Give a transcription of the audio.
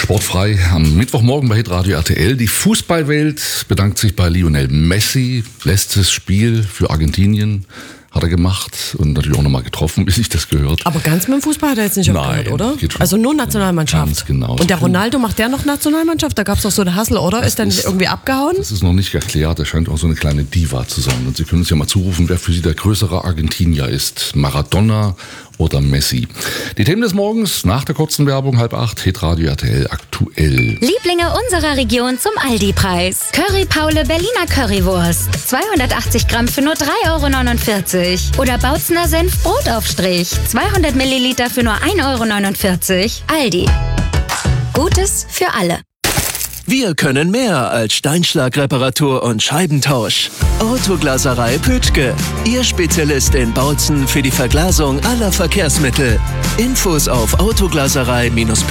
Sportfrei am Mittwochmorgen bei Hitradio RTL. Die Fußballwelt bedankt sich bei Lionel Messi. Letztes Spiel für Argentinien hat er gemacht und natürlich auch nochmal getroffen, bis ich das gehört. Aber ganz mit dem Fußball hat er jetzt nicht aufgehört, oder? Also nur Nationalmannschaft. Ganz genau. Und der Ronaldo, macht der noch Nationalmannschaft? Da gab es doch so eine Hassel, oder? Ist der nicht irgendwie abgehauen? Das ist noch nicht erklärt. Er scheint auch so eine kleine Diva zu sein. Und Sie können uns ja mal zurufen, wer für Sie der größere Argentinier ist. Maradona oder Messi. Die Themen des Morgens nach der kurzen Werbung, 7:30, Hitradio RTL aktuell. Lieblinge unserer Region zum Aldi-Preis. Curry Paule Berliner Currywurst. 280 Gramm für nur 3,49 € Oder Bautzener Senf Brotaufstrich. 200 Milliliter für nur 1,49 €. Aldi. Gutes für alle. Wir können mehr als Steinschlagreparatur und Scheibentausch. Autoglaserei Pütschke. Ihr Spezialist in Bautzen für die Verglasung aller Verkehrsmittel. Infos auf autoglaserei-pütschke.de